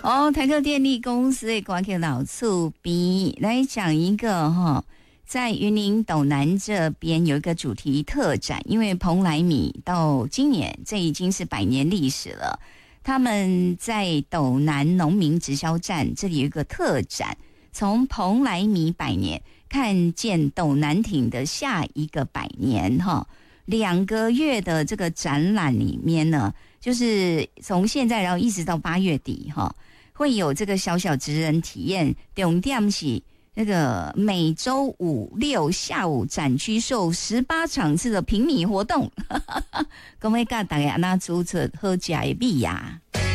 哦，台客电力公司的瓜克老厝边来讲一个哈，在云林斗南这边有一个主题特展，因为蓬莱米到今年这已经是100年历史了。他们在斗南农民直销站这里有一个特展，从蓬莱米100年看见斗南町的下一个100年哈。2个月的这个展览里面呢，就是从现在然后一直到8月底哈。会有这个小小职人体验，重点是那个每周5、6下午展区售18场次的平米活动，各位大家那注册喝假币呀。